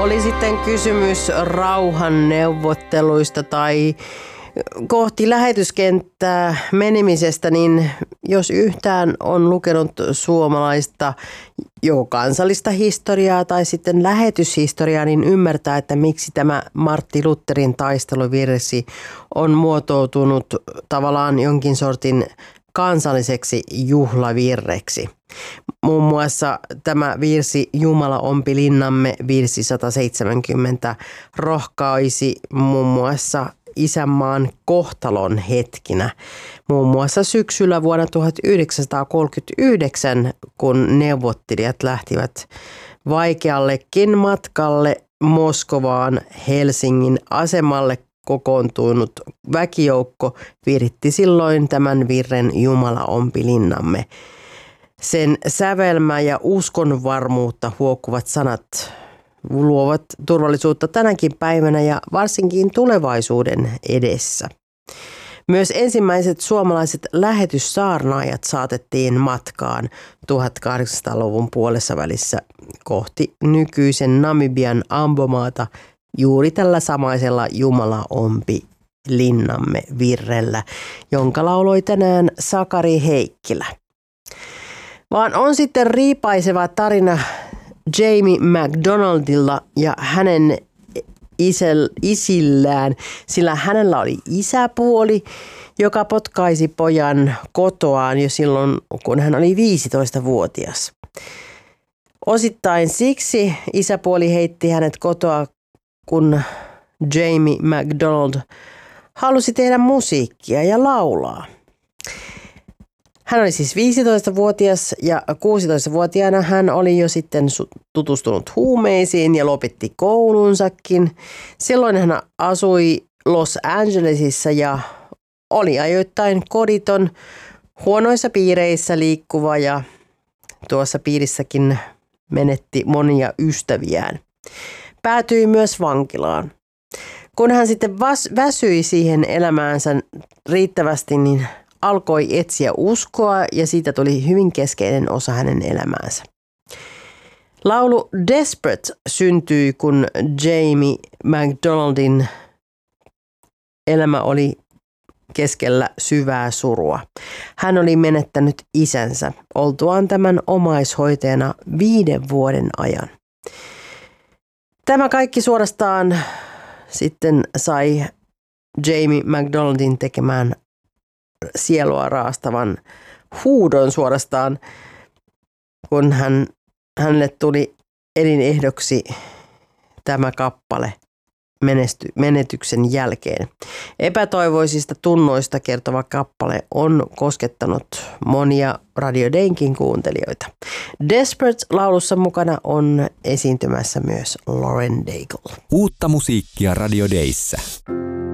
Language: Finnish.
Oli sitten kysymys rauhan neuvotteluista tai kohti lähetyskenttää menemisestä, niin jos yhtään on lukenut suomalaista joko kansallista historiaa tai sitten lähetyshistoriaa, niin ymmärtää, että miksi tämä Martti Lutherin taisteluvirsi on muotoutunut tavallaan jonkin sortin kansalliseksi juhlavirreksi. Muun muassa tämä virsi Jumala ompi linnamme, virsi 170, rohkaisi muun muassa isänmaan kohtalon hetkinä. Muun muassa syksyllä vuonna 1939, kun neuvottelijat lähtivät vaikeallekin matkalle Moskovaan, Helsingin asemalle kokoontunut väkijoukko viritti silloin tämän virren Jumala ompi linnamme. Sen sävelmä ja uskonvarmuutta huokkuvat sanat luovat turvallisuutta tänäkin päivänä ja varsinkin tulevaisuuden edessä. Myös ensimmäiset suomalaiset lähetyssaarnaajat saatettiin matkaan 1800-luvun puolessa välissä kohti nykyisen Namibian Ambomaata juuri tällä samaisella Jumala ompi linnamme virrellä, jonka lauloi tänään Sakari Heikkilä. Vaan on sitten riipaiseva tarina Jamie McDonaldilla ja hänen isillään, sillä hänellä oli isäpuoli, joka potkaisi pojan kotoaan jo silloin, kun hän oli 15-vuotias. Osittain siksi isäpuoli heitti hänet kotoa, kun Jamie McDonald halusi tehdä musiikkia ja laulaa. Hän oli siis 15-vuotias ja 16-vuotiaana hän oli jo sitten tutustunut huumeisiin ja lopetti koulunsakin. Silloin hän asui Los Angelesissa ja oli ajoittain koditon, huonoissa piireissä liikkuva ja tuossa piirissäkin menetti monia ystäviään. Päätyi myös vankilaan. Kun hän sitten väsyi siihen elämäänsä riittävästi, niin alkoi etsiä uskoa ja siitä tuli hyvin keskeinen osa hänen elämäänsä. Laulu Desperate syntyi, kun Jamie McDonaldin elämä oli keskellä syvää surua. Hän oli menettänyt isänsä oltuaan tämän omaishoitajana 5 vuoden ajan. Tämä kaikki suorastaan sitten sai Jamie McDonaldin tekemään sielua raastavan huudon suorastaan, kun hänelle tuli elinehdoksi tämä kappale menetyksen jälkeen. Epätoivoisista tunnoista kertova kappale on koskettanut monia Radio Daynkin kuuntelijoita. Desperate-laulussa mukana on esiintymässä myös Lauren Daigle. Uutta musiikkia Radio Dayssä.